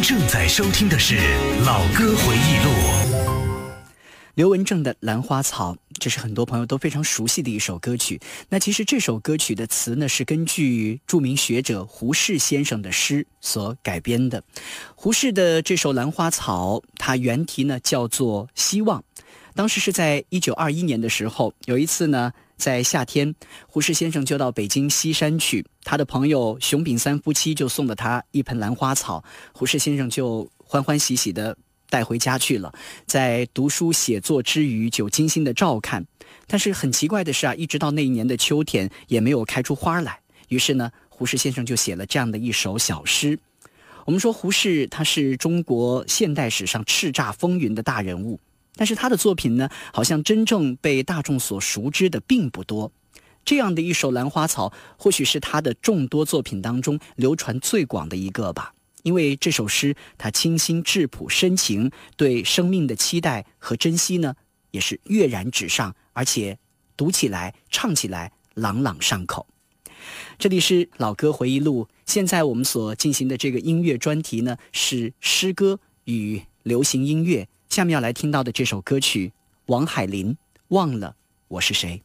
正在收听的是老歌回忆录。 刘文正的《兰花草》，这是很多朋友都非常熟悉的一首歌曲。那其实这首歌曲的词呢，是根据著名学者胡适先生的诗所改编的。胡适的这首《兰花草》，它原题呢叫做《希望》。当时是在1921年的时候，有一次呢，在夏天，胡适先生就到北京西山去，他的朋友熊秉三夫妻就送了他一盆兰花草，胡适先生就欢欢喜喜的带回家去了，在读书写作之余就精心的照看。但是很奇怪的是一直到那一年的秋天也没有开出花来。于是呢，胡适先生就写了这样的一首小诗。我们说胡适他是中国现代史上叱咤风云的大人物，但是他的作品呢，好像真正被大众所熟知的并不多。这样的一首《兰花草》，或许是他的众多作品当中流传最广的一个吧。因为这首诗它清新质朴深情，对生命的期待和珍惜呢也是跃然纸上，而且读起来唱起来朗朗上口。这里是老歌回忆录，现在我们所进行的这个音乐专题呢是诗歌与流行音乐。下面要来听到的这首歌曲，王海林《忘了我是谁》。